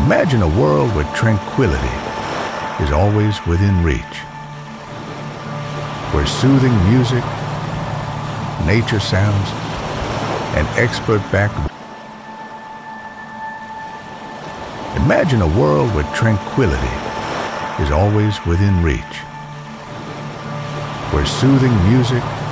Imagine a world where tranquility is always within reach, where soothing music, nature sounds, and expert-backed. Imagine a world where tranquility is always within reach, where soothing music,